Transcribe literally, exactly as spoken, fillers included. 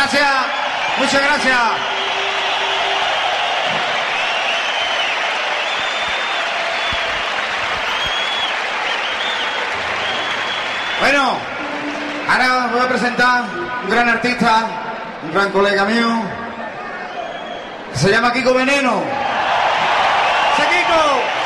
Gracias, muchas gracias. Bueno, ahora voy a presentar un gran artista, un gran colega mío, que se llama Kiko Veneno. ¡Sí, Kiko!